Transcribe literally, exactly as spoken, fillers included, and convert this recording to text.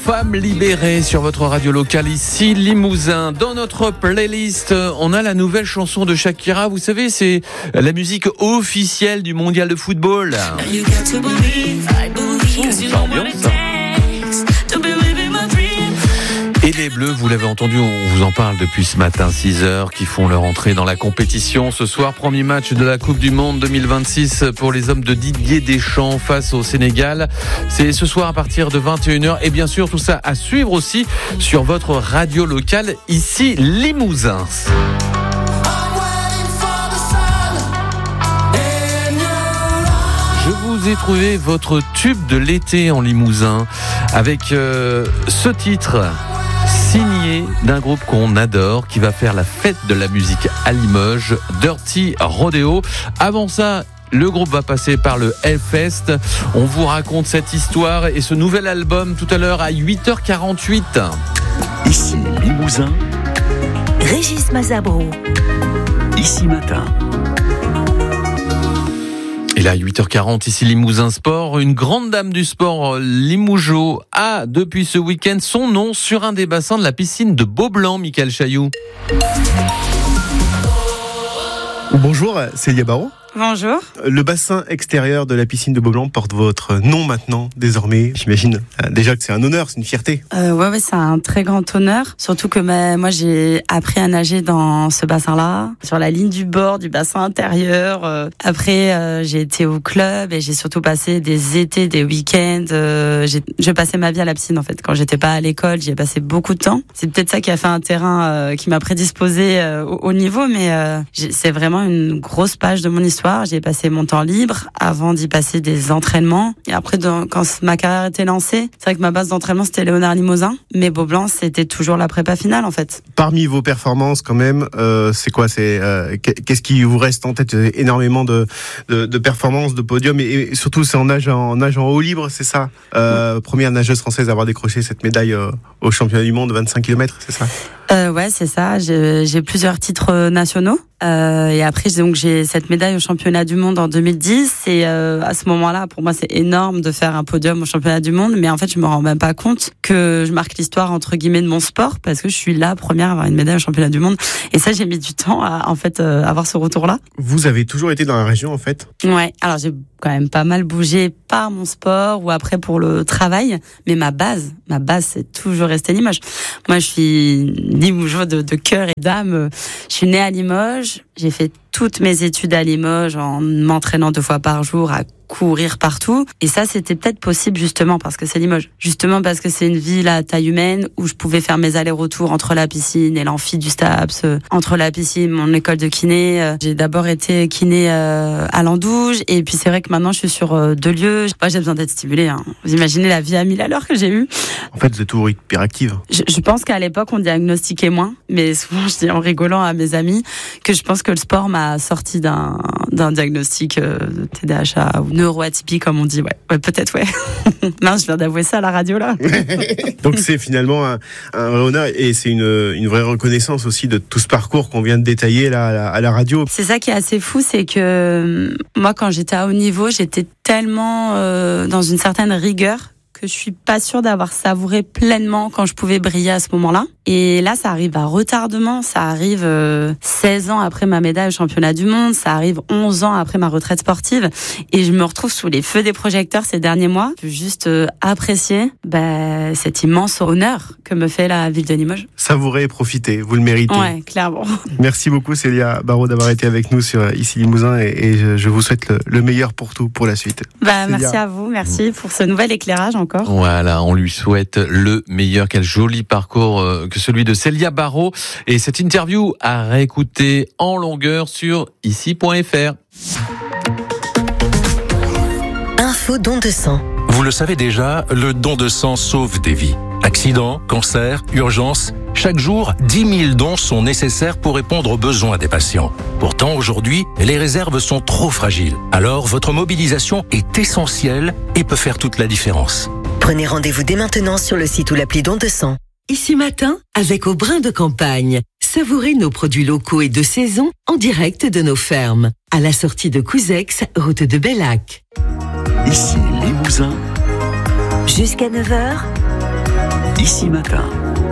Femme libérée sur votre radio locale ici Limousin. Dans notre playlist, on a la nouvelle chanson de Shakira. Vous savez, c'est la musique officielle du mondial de football. Et les Bleus, vous l'avez entendu, on vous en parle depuis ce matin, six heures, qui font leur entrée dans la compétition. Ce soir, premier match de la Coupe du Monde deux mille vingt-six pour les hommes de Didier Deschamps face au Sénégal. C'est ce soir à partir de vingt et une heures. Et bien sûr, tout ça à suivre aussi sur votre radio locale, ici Limousin. Je vous ai trouvé votre tube de l'été en Limousin avec euh, ce titre signé d'un groupe qu'on adore, qui va faire la fête de la musique à Limoges, Dirty Rodeo. Avant ça, le groupe va passer par le Hellfest. On vous raconte cette histoire et ce nouvel album tout à l'heure à huit heures quarante-huit. Ici Limousin, Régis Mazabro. Ici Matin. Et là, huit heures quarante, ici Limousin Sport, une grande dame du sport Limougeot a, depuis ce week-end, son nom sur un des bassins de la piscine de Beaublanc, Michael Chailloux. Bonjour, Célia Barraud. Bonjour. Le bassin extérieur de la piscine de Beaublanc porte votre nom maintenant, désormais. J'imagine euh, déjà que c'est un honneur, c'est une fierté. Euh, ouais, ouais, c'est un très grand honneur. Surtout que bah, moi, j'ai appris à nager dans ce bassin-là, sur la ligne du bord du bassin intérieur. Euh, après, euh, j'ai été au club et j'ai surtout passé des étés, des week-ends. Euh, j'ai, je passais ma vie à la piscine, en fait. Quand j'étais pas à l'école, j'y ai passé beaucoup de temps. C'est peut-être ça qui a fait un terrain euh, qui m'a prédisposé euh, au, au niveau, mais euh, c'est vraiment une grosse page de mon histoire. J'ai passé mon temps libre avant d'y passer des entraînements. Et après, dans, quand ma carrière était lancée, c'est vrai que ma base d'entraînement, c'était Léonard Limousin. Mais Beaublanc, c'était toujours la prépa finale, en fait. Parmi vos performances, quand même, euh, c'est quoi c'est, euh, Qu'est-ce qui vous reste en tête? Énormément de, de, de performances, de podiums. Et, et surtout, c'est en nage en, nage en haut libre, c'est ça euh, ouais. Première nageuse française à avoir décroché cette médaille euh, au championnat du monde de vingt-cinq kilomètres, c'est ça euh, Ouais, c'est ça. J'ai, j'ai plusieurs titres nationaux. Euh, et après, donc, j'ai cette médaille au championnat du monde en deux mille dix. Et euh, à ce moment-là, pour moi, c'est énorme de faire un podium au championnat du monde. Mais en fait, je me rends même pas compte que je marque l'histoire, entre guillemets, de mon sport, parce que je suis la première à avoir une médaille au championnat du monde. Et ça, j'ai mis du temps à, en fait, euh, avoir ce retour-là. Vous avez toujours été dans la région, en fait? Ouais. Alors, j'ai quand même pas mal bougé par mon sport ou après pour le travail. Mais ma base, ma base, c'est toujours resté Limoges. Moi, je suis Limougeot de, de cœur et d'âme. Je suis née à Limoges. J'ai fait toutes mes études à Limoges en m'entraînant deux fois par jour à courir partout. Et ça, c'était peut-être possible justement parce que c'est Limoges. Justement parce que c'est une ville à taille humaine où je pouvais faire mes allers-retours entre la piscine et l'amphi du STAPS, entre la piscine, mon école de kiné. J'ai d'abord été kiné à Landouge et puis c'est vrai que maintenant je suis sur deux lieux. Moi, j'ai besoin d'être stimulée. Hein. Vous imaginez la vie à mille à l'heure que j'ai eue. En fait, vous êtes toujours hyper active. Je, je pense qu'à l'époque, on diagnostiquait moins. Mais souvent, je dis en rigolant à mes amis que je pense que le sport m'a sorti d'un, d'un diagnostic euh, de T D A H ou neuroatypie, comme on dit. Ouais, ouais peut-être, ouais. Mince, je viens d'avouer ça à la radio, là. Donc, c'est finalement un, un vrai honneur et c'est une, une vraie reconnaissance aussi de tout ce parcours qu'on vient de détailler là, à, la, à la radio. C'est ça qui est assez fou, c'est que moi, quand j'étais à haut niveau, j'étais tellement euh, dans une certaine rigueur que je suis pas sûre d'avoir savouré pleinement quand je pouvais briller à ce moment-là. Et là, ça arrive à retardement, ça arrive euh, seize ans après ma médaille au championnat du monde, ça arrive onze ans après ma retraite sportive, et je me retrouve sous les feux des projecteurs ces derniers mois. Je veux juste euh, apprécier bah, cet immense honneur que me fait la ville de Limoges. Savourer et profiter, vous le méritez. Ouais, clairement. Merci beaucoup Célia Barraud d'avoir été avec nous sur Ici Limousin, et, et je, je vous souhaite le, le meilleur pour tout, pour la suite. Bah, merci à vous, merci pour ce nouvel éclairage encore. Voilà, on lui souhaite le meilleur. Quel joli parcours euh, que celui de Célia Barraud. Et cette interview à réécouter en longueur sur ici point f r. Info don de sang. Vous le savez déjà, le don de sang sauve des vies. Accidents, cancer, urgence, chaque jour, dix mille dons sont nécessaires pour répondre aux besoins des patients. Pourtant, aujourd'hui, les réserves sont trop fragiles. Alors, votre mobilisation est essentielle et peut faire toute la différence. Prenez rendez-vous dès maintenant sur le site ou l'appli Don de sang. Ici Matin, avec Au Brin de Campagne. Savourez nos produits locaux et de saison en direct de nos fermes. À la sortie de Couzex, route de Bellac. Ici Limousin. Jusqu'à neuf heures, Ici Matin.